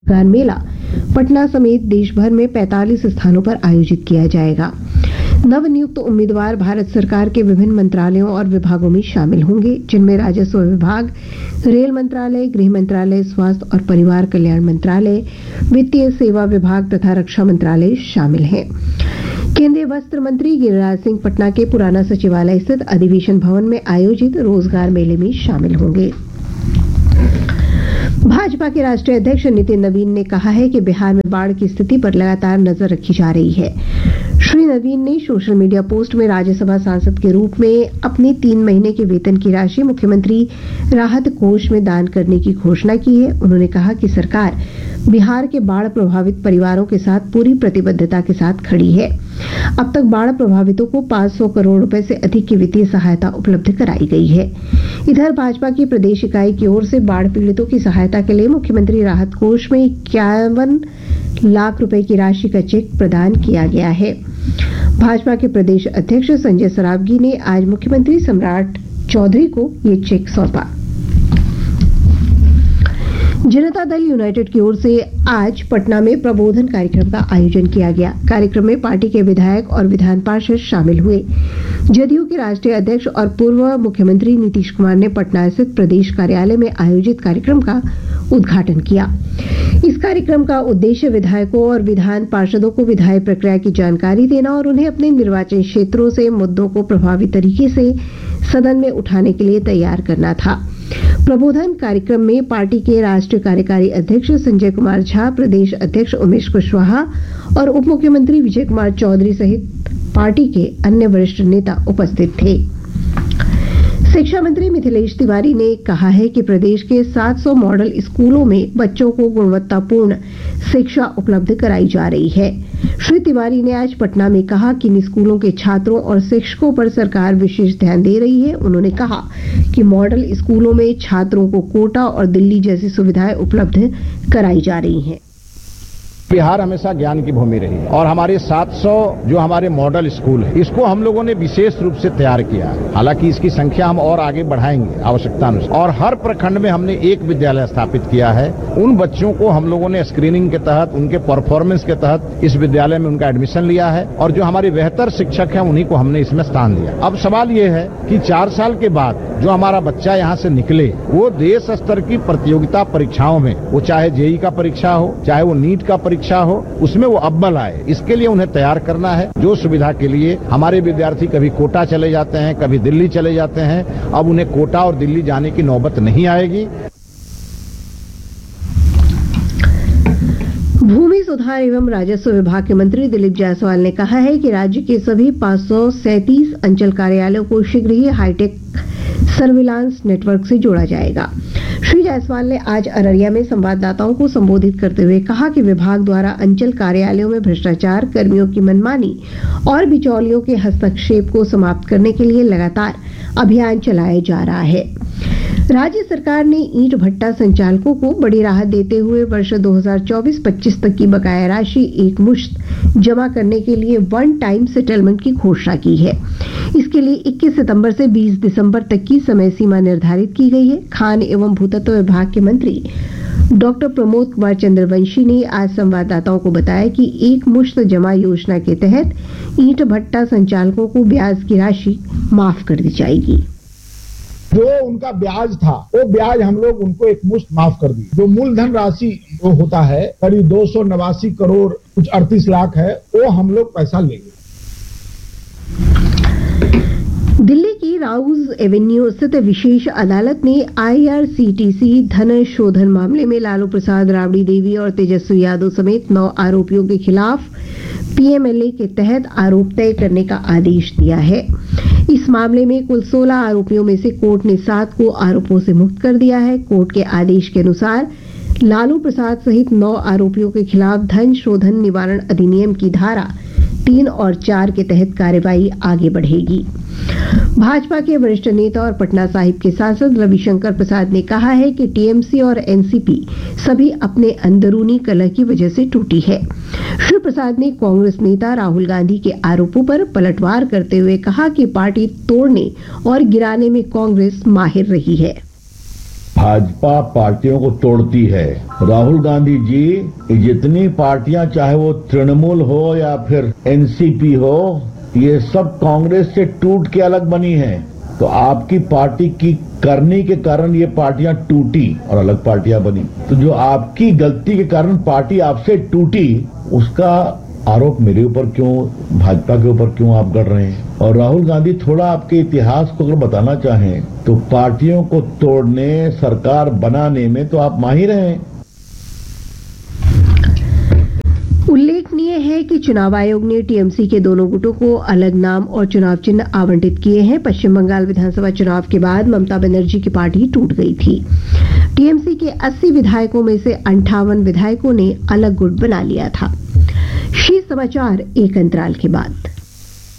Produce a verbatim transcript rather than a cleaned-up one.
रोजगार मेला पटना समेत देश भर में पैंतालीस स्थानों पर आयोजित किया जाएगा। नवनियुक्त उम्मीदवार भारत सरकार के विभिन्न मंत्रालयों और विभागों में शामिल होंगे, जिनमें राजस्व विभाग, रेल मंत्रालय, गृह मंत्रालय, स्वास्थ्य और परिवार कल्याण मंत्रालय, वित्तीय सेवा विभाग तथा रक्षा मंत्रालय शामिल हैं। केंद्रीय वस्त्र मंत्री गिरिराज सिंह पटना के पुराना सचिवालय स्थित अधिवेशन भवन में आयोजित रोजगार मेले में शामिल होंगे। भाजपा के राष्ट्रीय अध्यक्ष नितिन नवीन ने कहा है कि बिहार में बाढ़ की स्थिति पर लगातार नजर रखी जा रही है। श्री नवीन ने सोशल मीडिया पोस्ट में राज्यसभा सांसद के रूप में अपने तीन महीने के वेतन की राशि मुख्यमंत्री राहत कोष में दान करने की घोषणा की है। उन्होंने कहा कि सरकार बिहार के बाढ़ प्रभावित परिवारों के साथ पूरी प्रतिबद्धता के साथ खड़ी है। अब तक बाढ़ प्रभावितों को पाँच सौ करोड़ रुपए से अधिक की वित्तीय सहायता उपलब्ध कराई गई है। इधर भाजपा की प्रदेश इकाई की ओर से बाढ़ पीड़ितों की सहायता के लिए मुख्यमंत्री राहत कोष में इक्यावन लाख रुपए की राशि का चेक प्रदान किया गया है। भाजपा के प्रदेश अध्यक्ष संजय सरावगी ने आज मुख्यमंत्री सम्राट चौधरी को ये चेक सौंपा। जनता दल यूनाइटेड की ओर से आज पटना में प्रबोधन कार्यक्रम का आयोजन किया गया। कार्यक्रम में पार्टी के विधायक और विधान पार्षद शामिल हुए। जदयू के राष्ट्रीय अध्यक्ष और पूर्व मुख्यमंत्री नीतीश कुमार ने पटना स्थित प्रदेश कार्यालय में आयोजित कार्यक्रम का उद्घाटन किया। इस कार्यक्रम का उद्देश्य विधायकों और विधान पार्षदों को विधायी प्रक्रिया की जानकारी देना और उन्हें अपने निर्वाचन क्षेत्रों से मुद्दों को प्रभावी तरीके से सदन में उठाने के लिए तैयार करना था। प्रबोधन कार्यक्रम में पार्टी के राष्ट्रीय कार्यकारी अध्यक्ष संजय कुमार झा, प्रदेश अध्यक्ष उमेश कुशवाहा और उप मुख्यमंत्री विजय कुमार चौधरी सहित पार्टी के अन्य वरिष्ठ नेता उपस्थित थे। शिक्षा मंत्री मिथिलेश तिवारी ने कहा है कि प्रदेश के सात सौ मॉडल स्कूलों में बच्चों को गुणवत्तापूर्ण शिक्षा उपलब्ध कराई जा रही है। श्री तिवारी ने आज पटना में कहा कि इन स्कूलों के छात्रों और शिक्षकों पर सरकार विशेष ध्यान दे रही है। उन्होंने कहा कि मॉडल स्कूलों में छात्रों को कोटा और दिल्ली जैसी सुविधाएं उपलब्ध कराई जा रही हैं। बिहार हमेशा ज्ञान की भूमि रही है और हमारे सात सौ जो हमारे मॉडल स्कूल है, इसको हम लोगों ने विशेष रूप से तैयार किया है। हालांकि इसकी संख्या हम और आगे बढ़ाएंगे आवश्यकता अनुसार। और हर प्रखंड में हमने एक विद्यालय स्थापित किया है। उन बच्चों को हम लोगों ने स्क्रीनिंग के तहत, उनके परफॉर्मेंस के तहत इस विद्यालय में उनका एडमिशन लिया है और जो हमारे बेहतर शिक्षक हैं उन्हीं को हमने इसमें स्थान दिया। अब सवाल ये है कि चार साल के बाद जो हमारा बच्चा यहाँ से निकले, वो देश स्तर की प्रतियोगिता परीक्षाओं में, वो चाहे जेई का परीक्षा हो, चाहे वो नीट का परीक्षा हो, उसमें वो अव्वल आए। इसके लिए उन्हें तैयार करना है। जो सुविधा के लिए हमारे विद्यार्थी कभी कोटा चले जाते हैं, कभी दिल्ली चले जाते हैं, अब उन्हें कोटा और दिल्ली जाने की नौबत नहीं आएगी। भूमि सुधार एवं राजस्व विभाग के मंत्री दिलीप जायसवाल ने कहा है कि राज्य के सभी पाँच सौ सैंतीस अंचल कार्यालयों को शीघ्र ही हाईटेक सर्विलांस नेटवर्क से जोड़ा जाएगा। श्री जायसवाल ने आज अररिया में संवाददाताओं को संबोधित करते हुए कहा कि विभाग द्वारा अंचल कार्यालयों में भ्रष्टाचार, कर्मियों की मनमानी और बिचौलियों के हस्तक्षेप को समाप्त करने के लिए लगातार अभियान चलाया जा रहा है। राज्य सरकार ने ईंट भट्टा संचालकों को बड़ी राहत देते हुए वर्ष दो हज़ार चौबीस पच्चीस तक की बकाया राशि एक मुश्त जमा करने के लिए वन टाइम सेटलमेंट की घोषणा की है। इसके लिए इक्कीस सितंबर से बीस दिसंबर तक की समय सीमा निर्धारित की गई है। खान एवं भूतत्व विभाग के मंत्री डॉक्टर प्रमोद कुमार चंद्रवंशी ने आज संवाददाताओं को बताया कि एक मुश्त जमा योजना के तहत ईंट भट्टा संचालकों को ब्याज की राशि माफ कर दी जाएगी। जो उनका ब्याज था वो ब्याज हम लोग उनको एक मुश्त माफ कर दी। जो मूलधन राशि जो होता है करीब दो सौ नवासी करोड़ कुछ अड़तीस लाख है, वो हम लोग पैसा लेंगे। दिल्ली की राउज एवेन्यू स्थित विशेष अदालत ने आईआरसीटीसी धन शोधन मामले में लालू प्रसाद, राबड़ी देवी और तेजस्वी यादव समेत नौ आरोपियों के खिलाफ पीएमएलए के तहत आरोप तय करने का आदेश दिया है। इस मामले में कुल सोलह आरोपियों में से कोर्ट ने सात को आरोपों से मुक्त कर दिया है। कोर्ट के आदेश के अनुसार लालू प्रसाद सहित नौ आरोपियों के खिलाफ धन शोधन निवारण अधिनियम की धारा तीन और चार के तहत कार्रवाई आगे बढ़ेगी। भाजपा के वरिष्ठ नेता और पटना साहिब के सांसद रविशंकर प्रसाद ने कहा है कि टीएमसी और एनसीपी सभी अपने अंदरूनी कलह की वजह से टूटी है। श्री प्रसाद ने कांग्रेस नेता राहुल गांधी के आरोपों पर पलटवार करते हुए कहा कि पार्टी तोड़ने और गिराने में कांग्रेस माहिर रही है। भाजपा पार्टियों को तोड़ती है। राहुल गांधी जी, जितनी पार्टियां, चाहे वो तृणमूल हो या फिर एनसीपी हो, ये सब कांग्रेस से टूट के अलग बनी है। तो आपकी पार्टी की करनी के कारण ये पार्टियां टूटी और अलग पार्टियां बनी। तो जो आपकी गलती के कारण पार्टी आपसे टूटी, उसका आरोप मेरे ऊपर क्यों, भाजपा के ऊपर क्यों आप कर रहे हैं? और राहुल गांधी, थोड़ा आपके इतिहास को अगर बताना चाहें तो पार्टियों को तोड़ने, सरकार बनाने में तो आप माहिर हैं। उल्लेखनीय है कि चुनाव आयोग ने टीएमसी के दोनों गुटों को अलग नाम और चुनाव चिन्ह आवंटित किए हैं। पश्चिम बंगाल विधानसभा चुनाव के बाद ममता बनर्जी की पार्टी टूट गई थी। टीएमसी के अस्सी विधायकों में से अंठावन विधायकों ने अलग गुट बना लिया था। शी समाचार एक अंतराल के बाद।